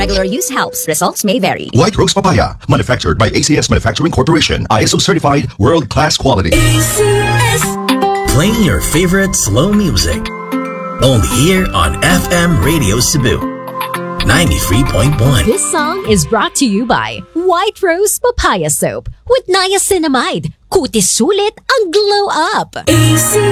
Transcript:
regular use helps. Results may vary. White Rose Papaya, manufactured by ACS Manufacturing Corporation. ISO certified, world-class quality. ACS. Playing your favorite slow music. Only here on FM Radio Cebu 93.1. This song is brought to you by White Rose Papaya Soap with niacinamide. Kutis sulit ang glow up.